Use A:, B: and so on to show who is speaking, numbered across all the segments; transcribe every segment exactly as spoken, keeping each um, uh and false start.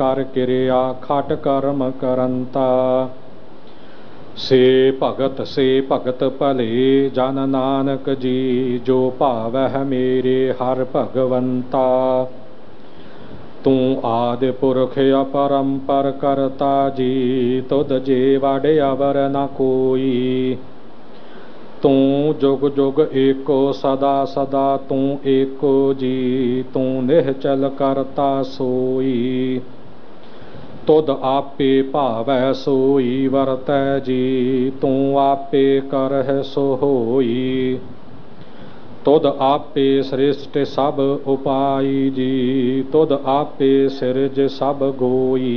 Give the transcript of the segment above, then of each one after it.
A: कर किरिया खट कर्म करंता। से भगत से भगत भले जन नानक जी, जो भावह मेरे हर भगवंता। तू आदि पुरख अपरंपर करता जी, तुद जे वाड़े अवर न कोई। तू जुग जुग एको सदा सदा तू एको जी, तू निहचल करता सोई। तुद आपे भावै सोई वरतै जी, तू आपे करह सो होई। तुद आपे सृष्टि सब उपाई जी, तुद आपे सिरज सब गोई।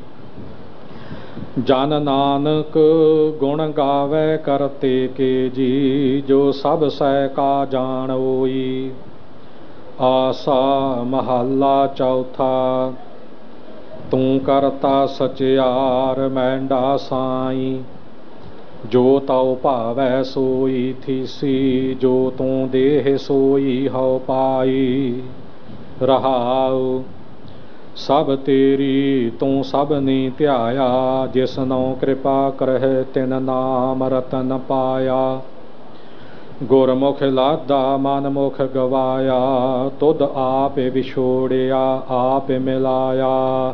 A: जन नानक गुण गावे करते के जी, जो सब सै का जानोई। आसा महला चौथा। तू करता सचियार मैंडा साई, जो तौ भावै सोई थीसी। जो तू देह सोई हौ पाई। रहाऊ सब तेरी तू सब नी ध्याया, जिसनों कृपा करह तिन नाम रतन पाया। गुरमुख लादा मन मुख गवाया, तुद आप विछोड़िया आप मिलाया।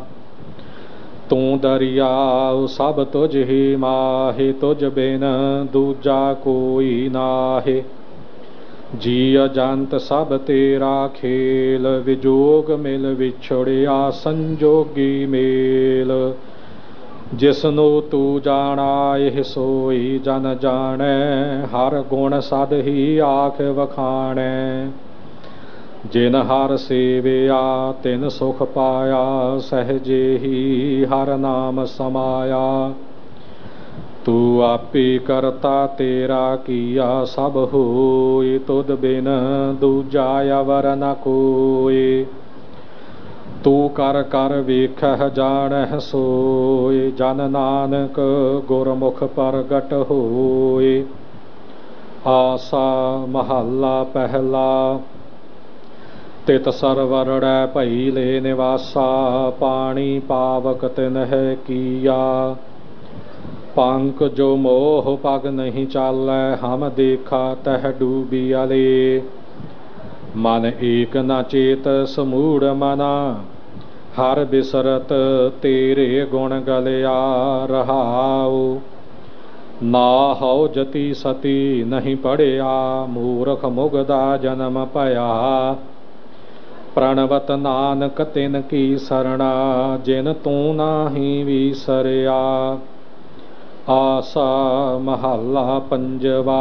A: तू दरियाऊ सब तुझ ही माहे, तुझ बिन दूजा कोई नाहे। जी अजंत सब तेरा खेल, विजोग मिल विछड़िया संजोगी मेल। जिसनु तू जाना एह सोई जन जाने, हर गुण सद ही आख वखाणे। जिन हर सेविया तिन सुख पाया, सहजे ही हर नाम समाया। तू आपे करता तेरा किया सब होए, तुद बिन दूजा अवर न कोए। तू कर कर वेखह जानह सोए, जन नानक गुरमुख प्रगट होए। आसा महला पहला। तित सरवरड़ै भई ले निवासा, पानी पावक तिन्ह किया। पंक जो मोह पग नहीं चालै, हम देखा तह डूबियाले। मन एक न चेत समूढ़ मना, हर बिसरत तेरे गुण गलिया। रहाऊ ना हौ जति सती नहीं पढ़िया, मूर्ख मुगदा जन्म पया। प्रणवत नानक तिन की सरणा, जिन तू नाही विसरिया। आसा महला पंजवा।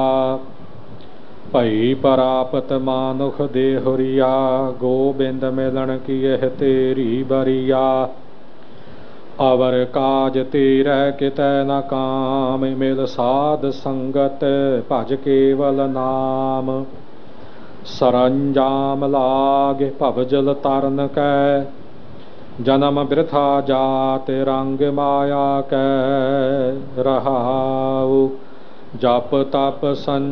A: भई परापत मानुख देहुरिया, गोबिंद मिलन की यह तेरी बरिया। अवर काज तेरे कितै न काम, मिल साध संगत भज केवल नाम। सरंजाम लाग भवजल तरन कै, जन्म वृथा जात रंग माया कै। रहाऊ जप तप सं